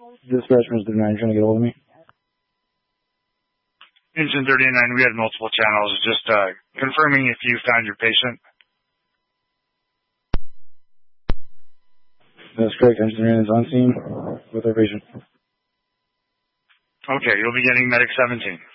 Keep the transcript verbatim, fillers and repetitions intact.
Dispatch, Mister thirty-nine, trying to get a hold of me. Engine thirty-nine, we had multiple channels. Just uh, confirming if you found your patient. That's correct. Engine thirty-nine is on scene with our patient. Okay, you'll be getting Medic seventeen.